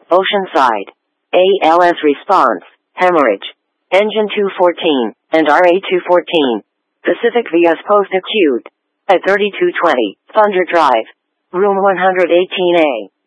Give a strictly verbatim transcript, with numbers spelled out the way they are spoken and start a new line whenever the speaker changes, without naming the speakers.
Oceanside. A L S response, hemorrhage. Engine two fourteen, and R A two fourteen. Pacific V S post acute. At thirty-two twenty, Thunder Drive. Room one eighteen A.